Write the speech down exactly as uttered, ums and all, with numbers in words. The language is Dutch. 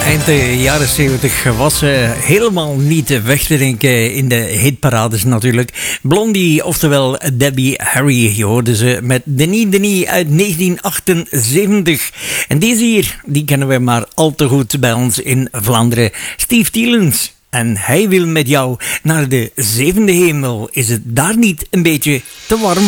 eind de jaren zeventig was ze helemaal niet weg te denken in de hitparades natuurlijk. Blondie, oftewel Debbie Harry, je hoorde ze met Denis Denis uit negentien achtenzeventig. En deze hier, die kennen we maar al te goed bij ons in Vlaanderen. Steve Tielens. En hij wil met jou naar de zevende hemel. Is het daar niet een beetje te warm?